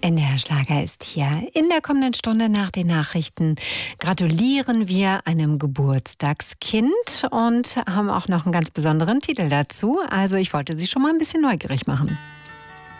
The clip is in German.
NDR Schlager ist hier. In der kommenden Stunde nach den Nachrichten gratulieren wir einem Geburtstagskind und haben auch noch einen ganz besonderen Titel dazu. Also ich wollte Sie schon mal ein bisschen neugierig machen.